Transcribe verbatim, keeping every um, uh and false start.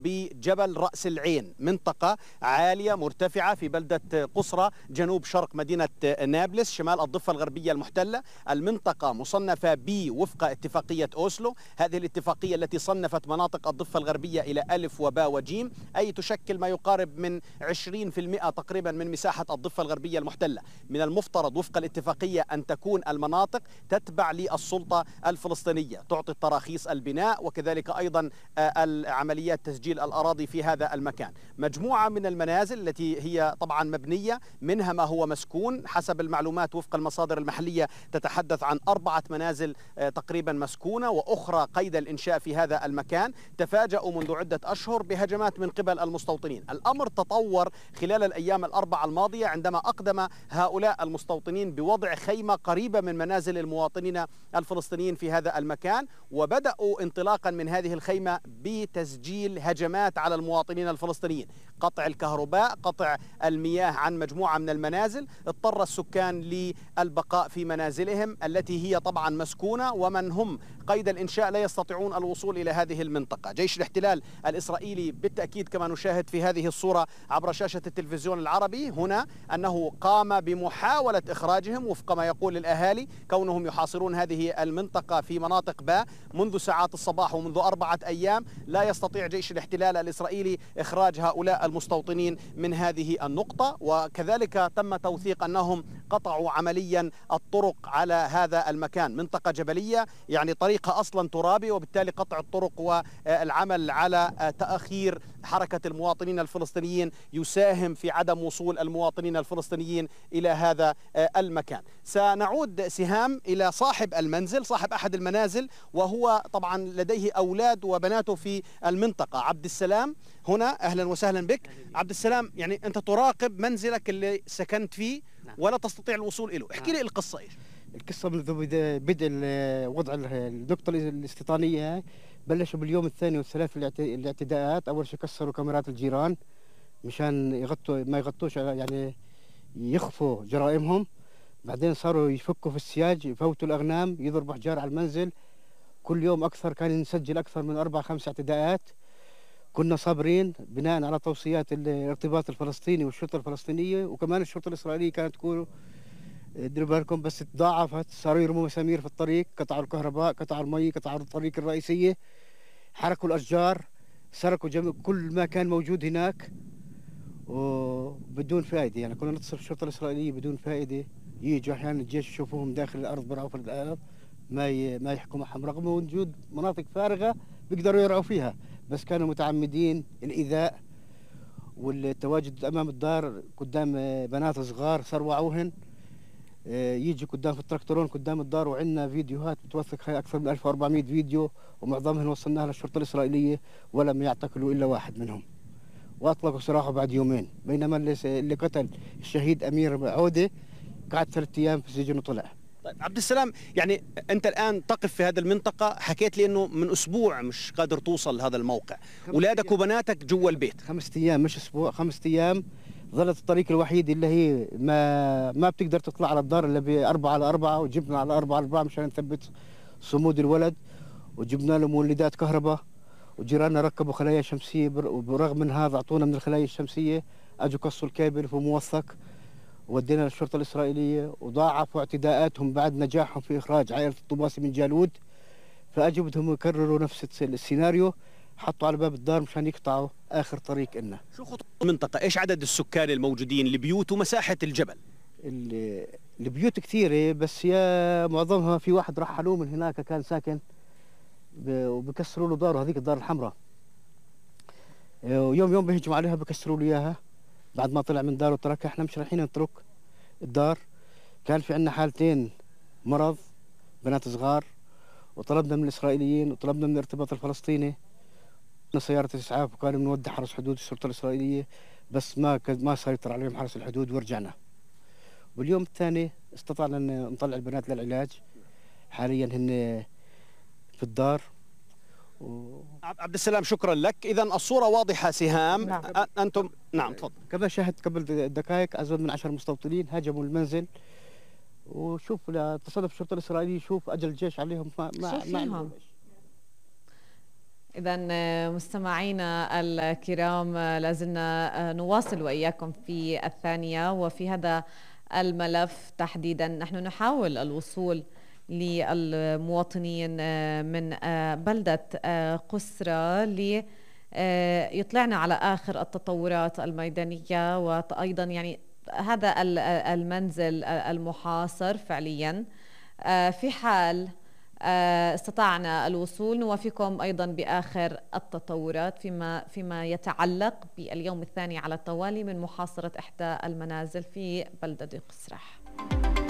بجبل رأس العين، منطقة عالية مرتفعة في بلدة قصرى جنوب شرق مدينة نابلس شمال الضفة الغربية المحتلة. المنطقة مصنفة ب وفق اتفاقية أوسلو، هذه الاتفاقية التي صنفت مناطق الضفة الغربية إلى ألف وباء وجيم، أي تشكل ما يقارب من عشرين بالمئة تقريبا من مساحة الضفة الغربية المحتلة. من المفترض وفق الاتفاقية أن تكون المناطق تتبع للسلطة الفلسطينية، تعطي التراخيص البناء وكذلك أيضا العمليات تسجيل الأراضي في هذا المكان. مجموعة من المنازل التي هي طبعا مبنية، منها ما هو مسكون حسب المعلومات وفق المصادر المحلية، تتحدث عن أربعة منازل تقريبا مسكونة وأخرى قيد الإنشاء في هذا المكان. تفاجأوا منذ عدة أشهر بهجمات من قبل المستوطنين. الأمر تطور خلال الأيام الأربعة الماضية عندما أقدم هؤلاء المستوطنين بوضع خيمة قريبة من منازل المواطنين الفلسطينيين في هذا المكان، وبدأوا انطلاقا من هذه الخيمة بتسجيل هجمات على المواطنين الفلسطينيين، قطع الكهرباء، قطع المياه عن مجموعة من المنازل. اضطر السكان للبقاء في منازلهم التي هي طبعا مسكونة، ومن هم قيد الإنشاء لا يستطيعون الوصول إلى هذه المنطقة. جيش الاحتلال الإسرائيلي بالتأكيد كما نشاهد في هذه الصورة عبر شاشة التلفزيون العربي هنا أنه قام بمحاولة إخراجهم وفق ما يقول الأهالي، كونهم يحاصرون هذه المنطقة في مناطق باء منذ ساعات الصباح ومنذ أربعة أيام. لا يستطيع جيش الاحتلال الإسرائيلي إخراج هؤلاء المستوطنين من هذه النقطة، وكذلك تم توثيق أنهم قطعوا عمليا الطرق على هذا المكان. منطقة جبلية يعني طريقها أصلا ترابي، وبالتالي قطع الطرق والعمل على تأخير حركة المواطنين الفلسطينيين يساهم في عدم وصول المواطنين الفلسطينيين إلى هذا المكان. سنعود سهام إلى صاحب المنزل، صاحب أحد المنازل، وهو طبعا لديه أولاد وبناته في المنطقة، عبد السلام. هنا أهلا وسهلا بك عبد السلام. يعني أنت تراقب منزلك اللي سكنت فيه ولا تستطيع الوصول إله، احكي لي القصة إيش؟ القصة منذ بدء وضع النقطة الاستيطانية بلشوا باليوم الثاني والثلاث الاعتداءات. أول شيء كسروا كاميرات الجيران مشان يغطوا ما يغطوش، يعني يخفوا جرائمهم. بعدين صاروا يفكوا في السياج، يفوتوا الأغنام، يضربوا حجار على المنزل. كل يوم أكثر، كان نسجل أكثر من أربع خمس اعتداءات. كنا صابرين بناء على توصيات الارتباط الفلسطيني والشرطة الفلسطينية، وكمان الشرطة الإسرائيلية كانت تقول ديروا بالكم، بس تضاعفت. صاروا يرموا مسامير في الطريق، قطعوا الكهرباء، قطعوا المي، قطعوا الطريق الرئيسية، حركوا الأشجار، سرقوا جميع كل ما كان موجود هناك وبدون فائدة. يعني كنا نتصل بالشرطة الإسرائيلية بدون فائدة. يجوا أحيانا الجيش يشوفوهم داخل الأرض، برعوا في الأرض، ما ما يحكوا معهم رغم وجود مناطق فارغة بيقدروا يرعوا فيها، بس كانوا متعمدين الإيذاء والتواجد أمام الدار قدام بنات صغار سروعوهن. يجي قدام في التراكتورون قدام الدار، وعندنا فيديوهات بتوثق أكثر من ألف وأربعمئة فيديو، ومعظمهم وصلناها للشرطة الإسرائيلية ولم يعتقلوا إلا واحد منهم، وأطلقوا سراحه بعد يومين. بينما اللي قتل الشهيد أمير عودة قعد ثلاثة أيام في السجن وطلع. طيب عبد السلام، يعني أنت الآن تقف في هذه المنطقة، حكيت لي أنه من أسبوع مش قادر توصل لهذا الموقع، أولادك وبناتك جوا البيت. خمسة أيام، مش أسبوع، خمسة أيام. ظلت الطريق الوحيد اللي هي ما ما بتقدر تطلع على الدار إلا بأربعة على أربعة، وجبنا على أربعة على أربعة مشان نثبت صمود الولد، وجبنا له مولدات كهرباء، وجيراننا ركبوا خلايا شمسية، وبرغم من هذا أعطونا من الخلايا الشمسية، أجوا قصوا الكابل في موثق، ودينا للشرطة الإسرائيلية، وضاعفوا اعتداءاتهم بعد نجاحهم في إخراج عائلة الطباسي من جالود. فأجوا بدهم يكرروا نفس السيناريو، حطوا على باب الدار مشان يقطعوا آخر طريق إلنا. شو خطوط المنطقة؟ إيش عدد السكان الموجودين، البيوت ومساحة الجبل؟ البيوت كثيرة، بس يا معظمها في واحد رحلوه من هناك كان ساكن وبكسروا له داره، هذيك الدار الحمراء، ويوم يوم بيهجموا عليها بكسروا له إياها بعد ما طلع من داره وتركها. احنا مش رايحين نترك الدار. كان في عندنا حالتين مرض، بنات صغار، وطلبنا من الإسرائيليين وطلبنا من الارتباط الفلسطيني سيارة إسعاف، وكان بنودي حرس حدود الشرطة الإسرائيلية، بس ما ما سيطر عليهم حرس الحدود ورجعنا. واليوم الثاني استطعنا أن نطلع البنات للعلاج، حاليا هن في الدار. و... عبد السلام شكرا لك. إذا الصورة واضحة سهام. نعم. أنتم نعم تفضل. كما شاهدت قبل دقائق أزود من عشر مستوطنين هاجموا المنزل، وشوف تصدف الشرطة الإسرائيلية، شوف أجل الجيش عليهم ما ما, ما إذا مستمعينا الكرام، لازلنا نواصل وإياكم في الثانية، وفي هذا الملف تحديدا نحن نحاول الوصول للمواطنين من بلدة قسرة ليطلعنا على آخر التطورات الميدانية، وأيضا يعني هذا المنزل المحاصر فعليا. في حال استطعنا الوصول نوافيكم أيضا بآخر التطورات فيما فيما يتعلق باليوم الثاني على التوالي من محاصرة إحدى المنازل في بلدة قسرح.